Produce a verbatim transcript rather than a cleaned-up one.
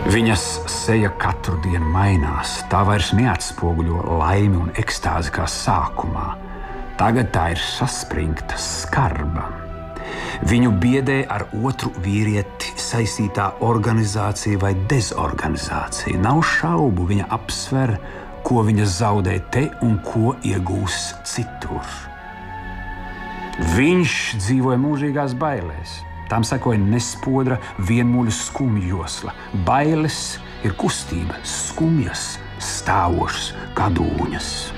Viņas seja katru dienu mainās, tā vairs neatspoguļo laimi un ekstāzi kā sākumā. Tagad tā ir saspringta, skarba. Viņu biedē ar otru vīrieti saistītā organizācija vai dezorganizācija. Nav šaubu, viņa apsver, ko viņa zaudē te un ko iegūs citur. Viņš dzīvoja mūžīgās bailēs. Tam sekoja nespodra, vienmuļu skumju josla. Bailes ir kustība, skumjas, stāvošas kā dūņas.